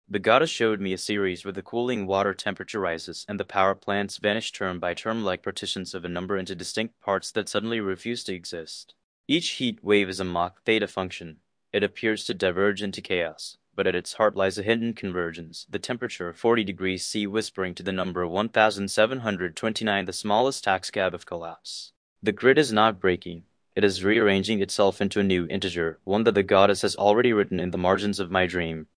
The goddess showed me a series where the cooling water temperature rises and the power plants vanish term by term like partitions of a number into distinct parts that suddenly refuse to exist. Each heat wave is a Mach theta function. It appears to diverge into chaos, but at its heart lies a hidden convergence, the temperature 40 degrees C whispering to the number 1729, the smallest taxicab of collapse. The grid is not breaking. It is rearranging itself into a new integer, one that the goddess has already written in the margins of my dream.